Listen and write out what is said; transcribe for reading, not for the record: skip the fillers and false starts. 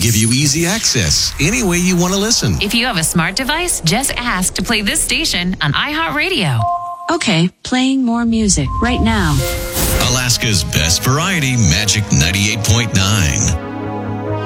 give you easy access any way you want to listen. If you have a smart device, just ask to play this station on iHeartRadio. Okay, playing more music right now. Alaska's best variety, Magic 98.9.